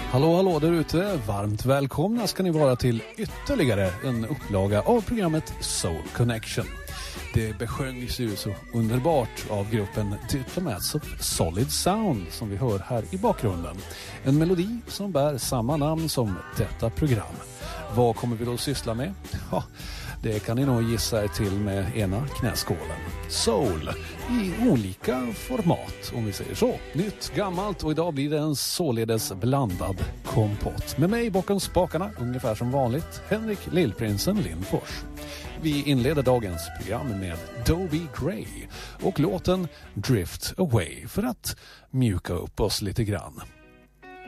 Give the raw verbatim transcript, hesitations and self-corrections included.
Hallå, hallå där ute. Varmt välkomna ska ni vara till ytterligare en upplaga av programmet Soul Connection. Det besjöngs ju så underbart av gruppen Diplomats of Solid Sound som vi hör här i bakgrunden. En melodi som bär samma namn som detta program. Vad kommer vi då att syssla med? Ja, det kan ni nog gissa er till med ena knäskålen. Soul i olika format, om vi säger så. Nytt, gammalt och idag blir det en således blandad kompott. Med mig bakom spakarna, ungefär som vanligt, Henrik Lillprinsen Lindfors. Vi inleder dagens program med Dobie Gray och låten Drift Away för att mjuka upp oss lite grann.